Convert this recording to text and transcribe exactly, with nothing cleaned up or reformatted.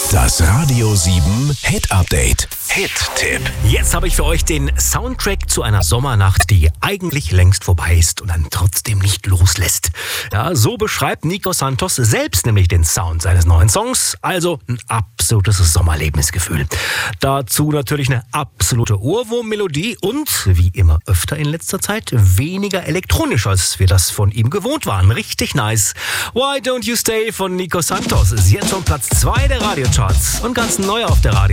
Das Radio sieben Hit Update. Hit-Tipp. Jetzt habe ich für euch den Soundtrack zu einer Sommernacht, die eigentlich längst vorbei ist und dann trotzdem nicht loslässt. Ja, so beschreibt Nico Santos selbst nämlich den Sound seines neuen Songs. Also ein absolutes Sommerlebensgefühl. Dazu natürlich eine absolute Ohrwurm-Melodie und, wie immer öfter in letzter Zeit, weniger elektronisch, als wir das von ihm gewohnt waren. Richtig nice. Why Don't You Stay von Nico Santos ist jetzt schon Platz zwei der Radiocharts und ganz neu auf der Radio.